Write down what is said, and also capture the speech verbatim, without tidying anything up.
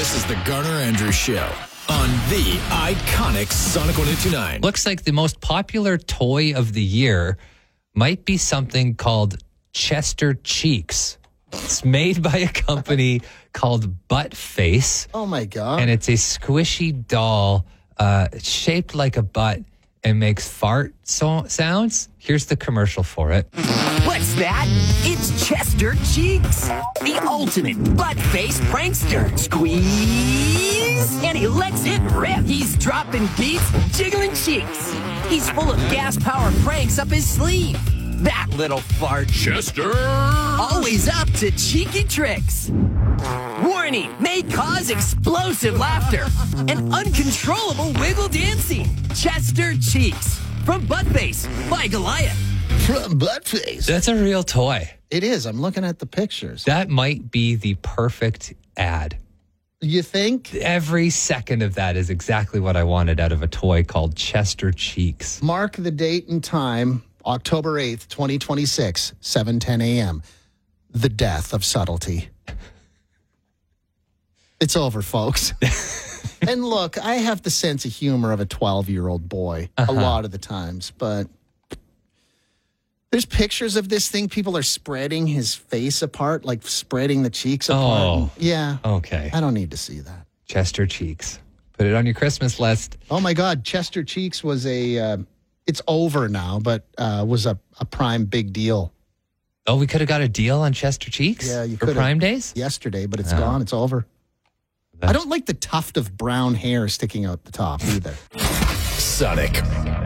This is the Garner Andrews Show on the iconic Sonic one oh two nine. Looks like the most popular toy of the year might be something called Chester Cheeks. It's made by a company called Butt Face. Oh, my God. And it's a squishy doll uh, shaped like a butt and makes fart so- sounds. Here's the commercial for it. What's that? It's Chester Cheeks, the ultimate butt-faced prankster. Squeeze, and he lets it rip. He's dropping beats, jiggling cheeks. He's full of gas-powered pranks up his sleeve. That little fart. Chester! Always up to cheeky tricks. Warning, may cause explosive laughter and uncontrollable wiggle dancing. Chester Cheeks from Buttface by Goliath. From Buttface. That's a real toy. It is. I'm looking at the pictures. That might be the perfect ad. You think? Every second of that is exactly what I wanted out of a toy called Chester Cheeks. Mark the date and time, October eighth, twenty twenty-six, seven ten a.m. The death of subtlety. It's over, folks. And look, I have the sense of humor of a twelve-year-old boy uh-huh. a lot of the times, but there's pictures of this thing. People are spreading his face apart, like spreading the cheeks apart. Oh, yeah. Okay. I don't need to see that. Chester Cheeks. Put it on your Christmas list. Oh, my God. Chester Cheeks was a, uh, it's over now, but uh, was a, a prime big deal. Oh, we could have got a deal on Chester Cheeks? Yeah, you for could Prime Days? Yesterday, but it's oh. gone. It's over. That's... I don't like the tuft of brown hair sticking out the top either. Sonic